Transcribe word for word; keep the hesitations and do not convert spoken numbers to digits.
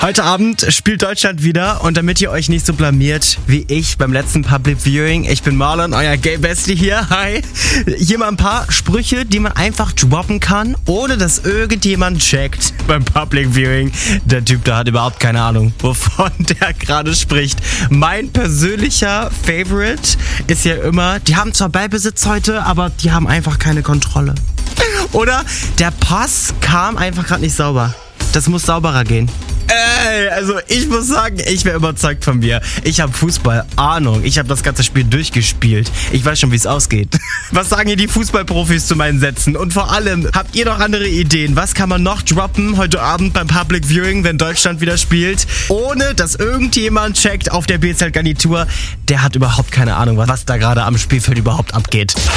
Heute Abend spielt Deutschland wieder und damit ihr euch nicht so blamiert wie ich beim letzten Public Viewing, ich bin Marlon, euer Gay Bestie hier, hi. Hier mal ein paar Sprüche, die man einfach droppen kann, ohne dass irgendjemand checkt beim Public Viewing. Der Typ da hat überhaupt keine Ahnung, wovon der gerade spricht. Mein persönlicher Favorite ist ja immer, die haben zwar Ballbesitz heute, aber die haben einfach keine Kontrolle. Oder der Pass kam einfach gerade nicht sauber. Das muss sauberer gehen. Ey, also ich muss sagen, ich wäre überzeugt von mir. Ich habe Fußball-Ahnung. Ich habe das ganze Spiel durchgespielt. Ich weiß schon, wie es ausgeht. Was sagen hier die Fußballprofis zu meinen Sätzen? Und vor allem, habt ihr noch andere Ideen? Was kann man noch droppen heute Abend beim Public Viewing, wenn Deutschland wieder spielt? Ohne, dass irgendjemand checkt auf der B Z-Garnitur, der hat überhaupt keine Ahnung, was da gerade am Spielfeld überhaupt abgeht.